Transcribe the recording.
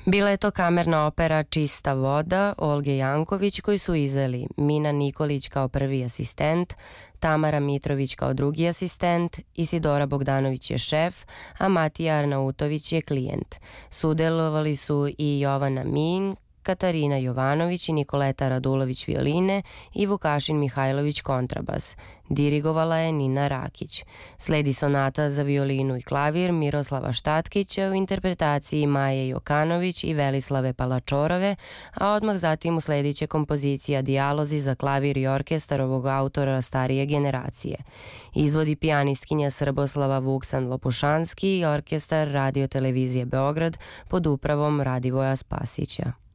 Bila je to kamerna opera Čista voda Olge Janković koju su izveli Mina Nikolić kao prvi asistent, Tamara Mitrović kao drugi asistent, Isidora Bogdanović je šef, a Matija Arnautović je klijent. Sudelovali su i Jovana Min, Katarina Jovanović i Nikoleta Radulović violine i Vukašin Mihajlović kontrabas. Dirigovala je Nina Rakić. Sledi sonata za violinu i klavir Miroslava Štatkića u interpretaciji Maje Jokanović i Velislave Palačorove, a odmah zatim uslediće kompozicija Dijalozi za klavir i orkestar ovog autora starije generacije. Izvodi pijanistkinja Srboslava Vuksan Lopušanski i orkestar Radio televizije Beograd pod upravom Radivoja Spasića.